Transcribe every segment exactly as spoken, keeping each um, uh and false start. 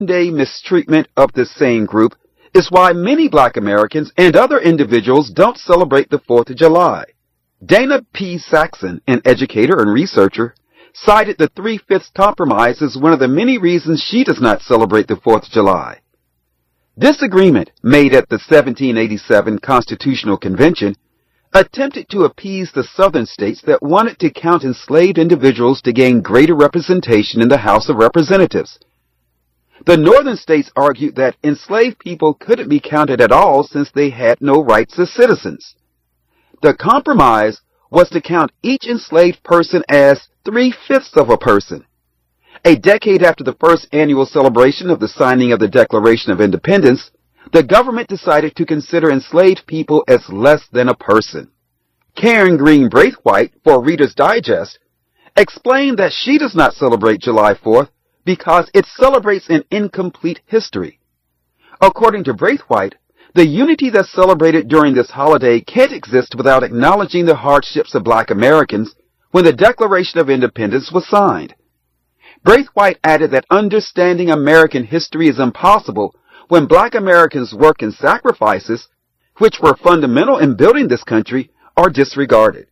day mistreatment of this same group is why many black Americans and other individuals don't celebrate the fourth of July. Dana P. Saxon, an educator and researcher, cited the Three-Fifths Compromise as one of the many reasons she does not celebrate the fourth of July. This agreement, made at the seventeen eighty-seven Constitutional Convention, attempted to appease the southern states that wanted to count enslaved individuals to gain greater representation in the House of Representatives. The northern states argued that enslaved people couldn't be counted at all since they had no rights as citizens. The compromise was to count each enslaved person as three-fifths of a person. A decade after the first annual celebration of the signing of the Declaration of Independence, the government decided to consider enslaved people as less than a person. Karen Green Braithwaite, for Reader's Digest, explained that she does not celebrate July fourth because it celebrates an incomplete history. According to Braithwaite, the unity that's celebrated during this holiday can't exist without acknowledging the hardships of black Americans when the Declaration of Independence was signed. Braithwaite added that understanding American history is impossible when black Americans' work and sacrifices, which were fundamental in building this country, are disregarded.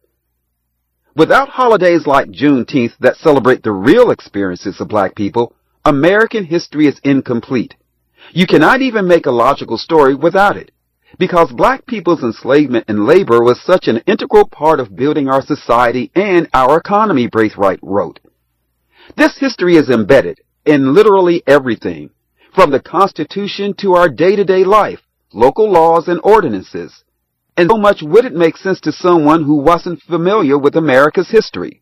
Without holidays like Juneteenth that celebrate the real experiences of black people, American history is incomplete. You cannot even make a logical story without it, because black people's enslavement and labor was such an integral part of building our society and our economy, Braithwaite wrote. This history is embedded in literally everything, from the Constitution to our day-to-day life, local laws and ordinances. And so much wouldn't make sense to someone who wasn't familiar with America's history.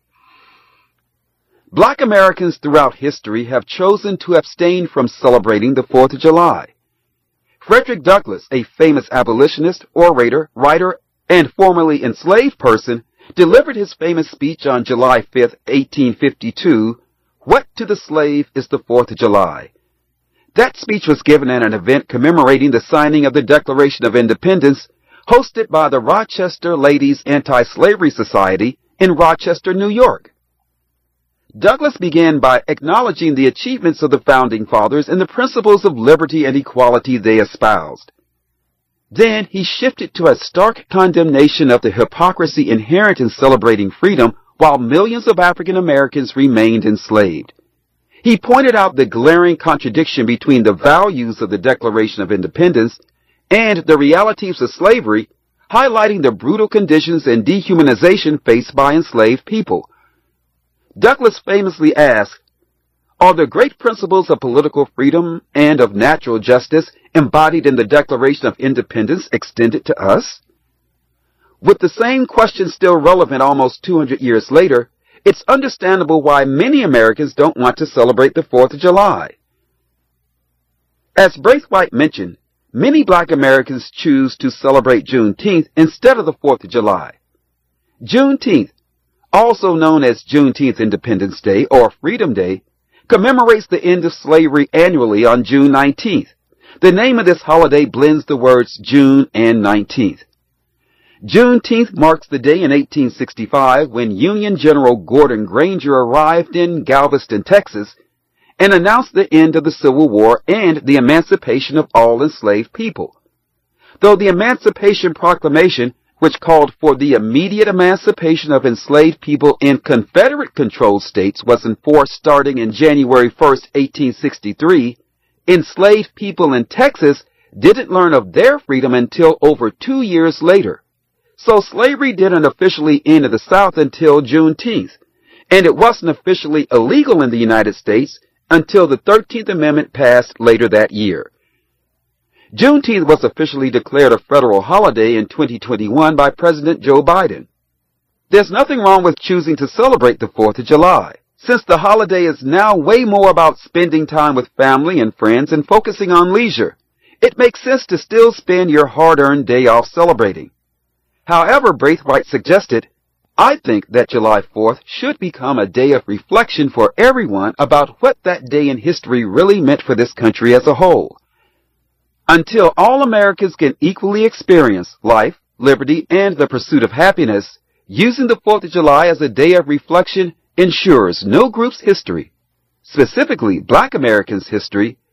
Black Americans throughout history have chosen to abstain from celebrating the fourth of July. Frederick Douglass, a famous abolitionist, orator, writer, and formerly enslaved person, delivered his famous speech on July fifth, eighteen fifty-two, "What to the slave is the fourth of July?" That speech was given at an event commemorating the signing of the Declaration of Independence, hosted by the Rochester Ladies Anti-Slavery Society in Rochester, New York. Douglass began by acknowledging the achievements of the Founding Fathers and the principles of liberty and equality they espoused. Then he shifted to a stark condemnation of the hypocrisy inherent in celebrating freedom while millions of African Americans remained enslaved. He pointed out the glaring contradiction between the values of the Declaration of Independence and the realities of slavery, highlighting the brutal conditions and dehumanization faced by enslaved people. Douglass famously asked, "Are the great principles of political freedom and of natural justice embodied in the Declaration of Independence extended to us?" With the same question still relevant almost two hundred years later, it's understandable why many Americans don't want to celebrate the fourth of July. As Braithwaite mentioned, many black Americans choose to celebrate Juneteenth instead of the fourth of July. Juneteenth, also known as Juneteenth Independence Day or Freedom Day, commemorates the end of slavery annually on June nineteenth. The name of this holiday blends the words June and nineteenth. Juneteenth marks the day in eighteen sixty-five when Union General Gordon Granger arrived in Galveston, Texas, and announced the end of the Civil War and the emancipation of all enslaved people. Though the Emancipation Proclamation, which called for the immediate emancipation of enslaved people in Confederate-controlled states, was enforced starting in January first, eighteen sixty-three, enslaved people in Texas didn't learn of their freedom until over two years later. So slavery didn't officially end in the South until Juneteenth, and it wasn't officially illegal in the United States until the thirteenth Amendment passed later that year. Juneteenth was officially declared a federal holiday in twenty twenty-one by President Joe Biden. There's nothing wrong with choosing to celebrate the fourth of July, since the holiday is now way more about spending time with family and friends and focusing on leisure. It makes sense to still spend your hard-earned day off celebrating. However, Braithwaite suggested, I think that July fourth should become a day of reflection for everyone about what that day in history really meant for this country as a whole. Until all Americans can equally experience life, liberty, and the pursuit of happiness, using the fourth of July as a day of reflection ensures no group's history, Specifically, Black Americans' history